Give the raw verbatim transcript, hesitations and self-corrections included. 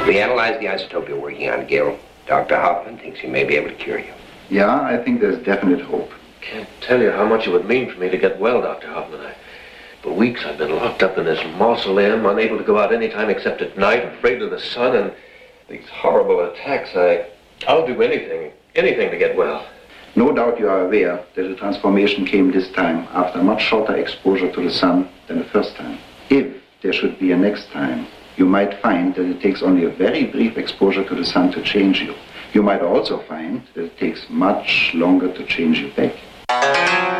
We analyzed the isotope you're working on, Gil. Doctor Hoffman thinks he may be able to cure you. Yeah, I think there's definite hope. Can't tell you how much it would mean for me to get well, Doctor Hoffman. I, for weeks I've been locked up in this mausoleum, unable to go out any time except at night, afraid of the sun and these horrible attacks. I, I'll do anything, anything to get well. No doubt you are aware that the transformation came this time after much shorter exposure to the sun than the first time. If there should be a next time, you might find that it takes only a very brief exposure to the sun to change you. You might also find that it takes much longer to change you back.